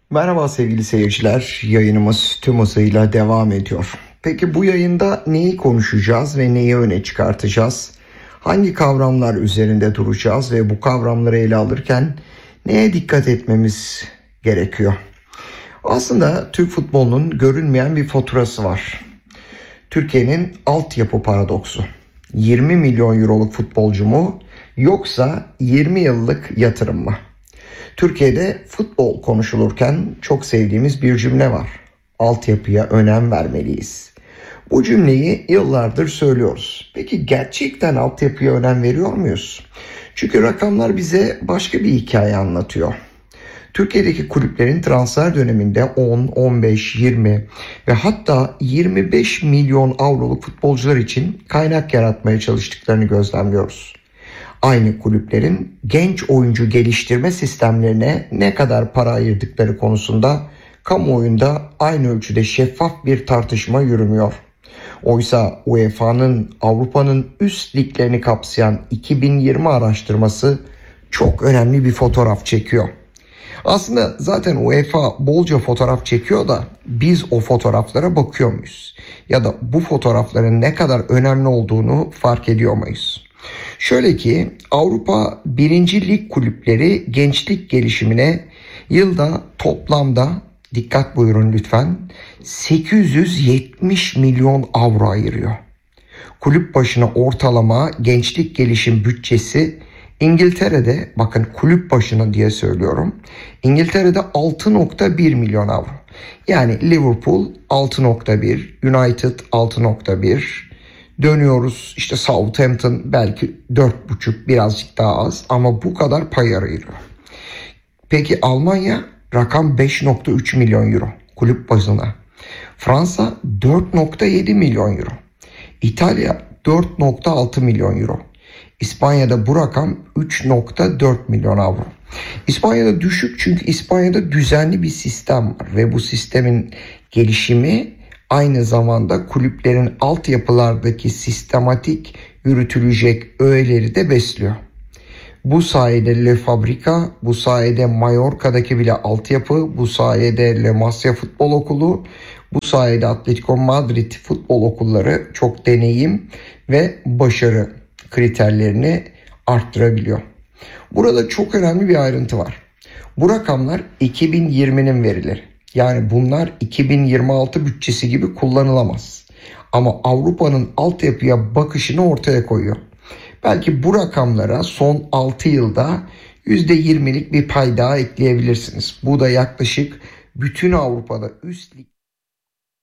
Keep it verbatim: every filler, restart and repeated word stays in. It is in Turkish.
Merhaba sevgili seyirciler, yayınımız tüm hızıyla devam ediyor. Peki bu yayında neyi konuşacağız ve neyi öne çıkartacağız? Hangi kavramlar üzerinde duracağız ve bu kavramları ele alırken neye dikkat etmemiz gerekiyor? Aslında Türk futbolunun görünmeyen bir faturası var. Türkiye'nin altyapı paradoksu. yirmi milyon euroluk futbolcu mu yoksa yirmi yıllık yatırım mı? Türkiye'de futbol konuşulurken çok sevdiğimiz bir cümle var. Altyapıya önem vermeliyiz. Bu cümleyi yıllardır söylüyoruz. Peki gerçekten altyapıya önem veriyor muyuz? Çünkü rakamlar bize başka bir hikaye anlatıyor. Türkiye'deki kulüplerin transfer döneminde on, on beş, yirmi ve hatta yirmi beş milyon avroluk futbolcular için kaynak yaratmaya çalıştıklarını gözlemliyoruz. Aynı kulüplerin genç oyuncu geliştirme sistemlerine ne kadar para ayırdıkları konusunda kamuoyunda aynı ölçüde şeffaf bir tartışma yürümüyor. Oysa U E F A'nın Avrupa'nın üst liglerini kapsayan iki bin yirmi araştırması çok önemli bir fotoğraf çekiyor. Aslında zaten U E F A bolca fotoğraf çekiyor da biz o fotoğraflara bakıyor muyuz? Ya da bu fotoğrafların ne kadar önemli olduğunu fark ediyor muyuz? Şöyle ki Avrupa birinci Lig kulüpleri gençlik gelişimine yılda toplamda, dikkat buyurun lütfen, sekiz yüz yetmiş milyon avro ayırıyor. Kulüp başına ortalama gençlik gelişim bütçesi İngiltere'de, bakın kulüp başına diye söylüyorum, İngiltere'de altı nokta bir milyon avro. Yani Liverpool altı nokta bir, United altı nokta bir, dönüyoruz işte Southampton belki dört buçuk, birazcık daha az ama bu kadar pay ayırıyor. Peki Almanya rakam beş nokta üç milyon euro kulüp bazına. Fransa dört nokta yedi milyon euro. İtalya dört nokta altı milyon euro. İspanya'da bu rakam üç nokta dört milyon avro. İspanya'da düşük çünkü İspanya'da düzenli bir sistem var ve bu sistemin gelişimi aynı zamanda kulüplerin altyapılardaki sistematik yürütülecek öğeleri de besliyor. Bu sayede Le Fabrica, bu sayede Mallorca'daki bile altyapı, bu sayede La Masia Futbol Okulu, bu sayede Atletico Madrid futbol okulları çok deneyim ve başarı kriterlerini arttırabiliyor. Burada çok önemli bir ayrıntı var. Bu rakamlar iki bin yirminin verileri. Yani bunlar iki bin yirmi altı bütçesi gibi kullanılamaz. Ama Avrupa'nın altyapıya bakışını ortaya koyuyor. Belki bu rakamlara son altı yılda yüzde yirmilik bir pay daha ekleyebilirsiniz. Bu da yaklaşık bütün Avrupa'da üst lig